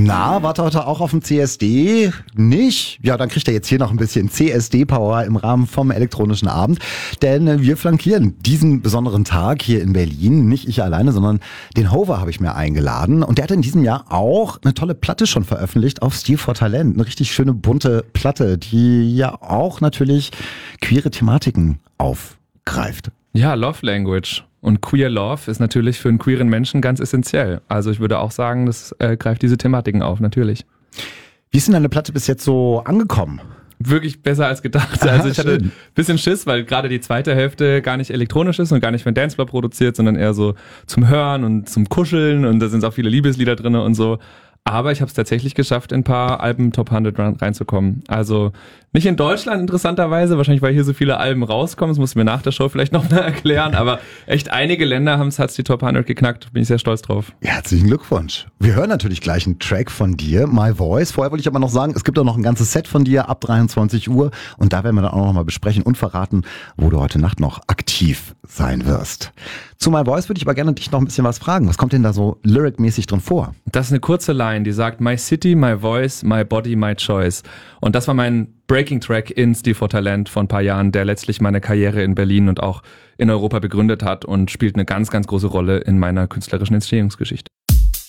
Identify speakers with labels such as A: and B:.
A: Na, wart ihr heute auch auf dem CSD? Nicht? Ja, dann kriegt ihr jetzt hier noch ein bisschen CSD-Power im Rahmen vom elektronischen Abend. Denn wir flankieren diesen besonderen Tag hier in Berlin. Nicht ich alleine, sondern den Hover habe ich mir eingeladen. Und der hat in diesem Jahr auch eine tolle Platte schon veröffentlicht auf Stil for Talent. Eine richtig schöne bunte Platte, die ja auch natürlich queere Thematiken aufgreift.
B: Ja, Love Language. Und Queer Love ist natürlich für einen queeren Menschen ganz essentiell. Also ich würde auch sagen, das greift diese Thematiken auf, natürlich.
A: Wie ist denn deine Platte bis jetzt so angekommen?
B: Wirklich besser als gedacht. Also ich hatte ein bisschen Schiss, weil gerade die zweite Hälfte gar nicht elektronisch ist und gar nicht für den Dancefloor produziert, sondern eher so zum Hören und zum Kuscheln, und da sind auch viele Liebeslieder drin und so. Aber ich habe es tatsächlich geschafft, in ein paar Alben Top 100 reinzukommen. Also nicht in Deutschland interessanterweise, wahrscheinlich weil hier so viele Alben rauskommen, das musst du mir nach der Show vielleicht noch mal erklären, aber echt einige Länder hat's die Top 100 geknackt, bin ich sehr stolz drauf.
A: Ja, herzlichen Glückwunsch. Wir hören natürlich gleich einen Track von dir, My Voice. Vorher wollte ich aber noch sagen, es gibt auch noch ein ganzes Set von dir ab 23 Uhr und da werden wir dann auch noch mal besprechen und verraten, wo du heute Nacht noch aktiv sein wirst. Zu My Voice würde ich aber gerne dich noch ein bisschen was fragen. Was kommt denn da so lyric-mäßig drin vor?
B: Das ist eine kurze Line, die sagt: My city, my voice, my body, my choice. Und das war mein Breaking-Track in Stil for Talent vor ein paar Jahren, der letztlich meine Karriere in Berlin und auch in Europa begründet hat und spielt eine ganz, ganz große Rolle in meiner künstlerischen Entstehungsgeschichte.